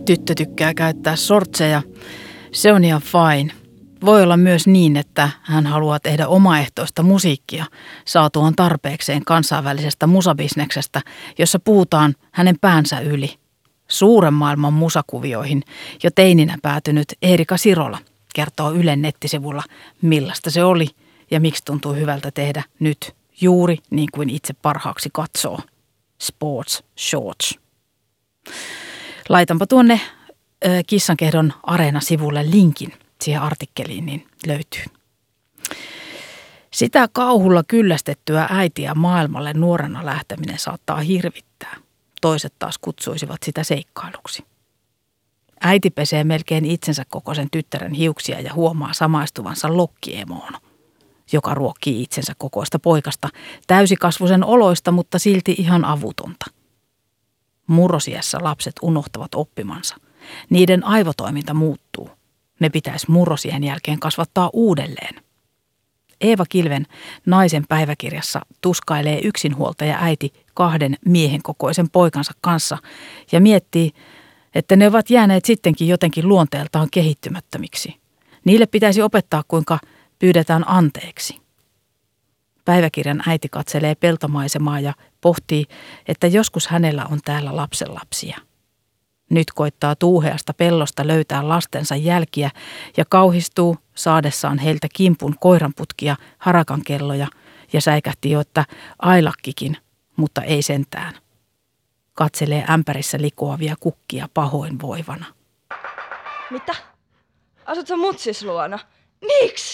Tyttö tykkää käyttää sortseja. Se on ihan fine. Voi olla myös niin, että hän haluaa tehdä omaehtoista musiikkia saatuaan tarpeekseen kansainvälisestä musabisneksestä, jossa puhutaan hänen päänsä yli. Suuren maailman musakuvioihin jo teininä päätynyt Eerika Sirola kertoo Ylen nettisivulla, millaista se oli ja miksi tuntuu hyvältä tehdä nyt juuri niin kuin itse parhaaksi katsoo. Sports shorts. Laitanpa tuonne Kissankehdon Areena-sivulle linkin siihen artikkeliin, niin löytyy. Sitä kauhulla kyllästettyä äitiä maailmalle nuorena lähteminen saattaa hirvittää. Toiset taas kutsuisivat sitä seikkailuksi. Äiti pesee melkein itsensä kokoisen tyttären hiuksia ja huomaa samaistuvansa lokkiemoon, joka ruokkii itsensä kokoista poikasta, täysikasvuisen oloista, mutta silti ihan avutonta. Murrosiässä lapset unohtavat oppimansa. Niiden aivotoiminta muuttuu. Ne pitäisi murrosien jälkeen kasvattaa uudelleen. Eeva Kilven Naisen päiväkirjassa tuskailee yksinhuoltaja äiti 2 miehen kokoisen poikansa kanssa ja miettii, että ne ovat jääneet sittenkin jotenkin luonteeltaan kehittymättömiksi. Niille pitäisi opettaa, kuinka pyydetään anteeksi. Päiväkirjan äiti katselee peltomaisemaa ja pohtii, että joskus hänellä on täällä lapsenlapsia. Nyt koittaa tuuheasta pellosta löytää lastensa jälkiä ja kauhistuu saadessaan heiltä kimpun koiranputkia, harakankelloja ja säikähti jo, että ailakkikin, mutta ei sentään. Katselee ämpärissä likoavia kukkia pahoinvoivana. Mitä? Asut sä mutsis luona? Miksi?